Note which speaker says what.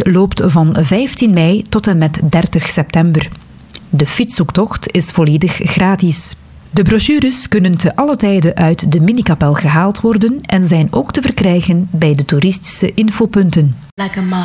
Speaker 1: loopt van 15 mei tot en met 30 september. De fietszoektocht is volledig gratis. De brochures kunnen te alle tijden uit de minikapel gehaald worden en zijn ook te verkrijgen bij de toeristische infopunten.